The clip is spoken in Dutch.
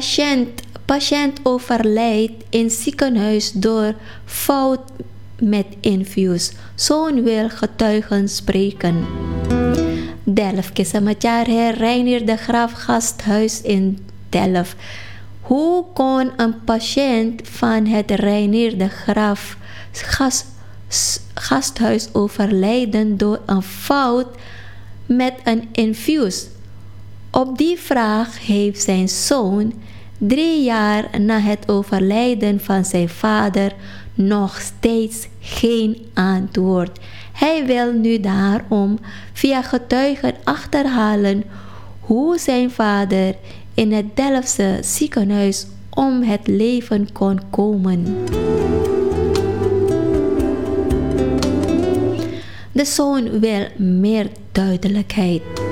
Patiënt overlijdt in ziekenhuis door fout met infuus. Zoon wil getuigen spreken. Delft, Kisamatyar, Reinier de Graaf Gasthuis in Delft. Hoe kon een patiënt van het Reinier de Graaf Gasthuis overlijden door een fout met een infuus? Op die vraag heeft zijn zoon 3 jaar na het overlijden van zijn vader nog steeds geen antwoord. Hij wil nu daarom via getuigen achterhalen hoe zijn vader in het Delftse ziekenhuis om het leven kon komen. De zoon wil meer duidelijkheid.